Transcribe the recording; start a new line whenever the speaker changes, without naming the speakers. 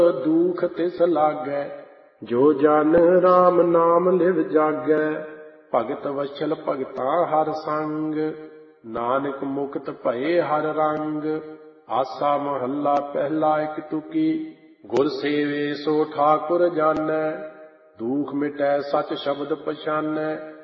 दुख तिस लागै, जो जन राम नाम लिव जागै। भगत वत्सल भगतां हर संग, नानक मुक्त भये हर रंग। आसा महला पहला एक तुकी, गुर सेवे सो ठाकुर जानै। दुख मिटै सच शब्द पछानै,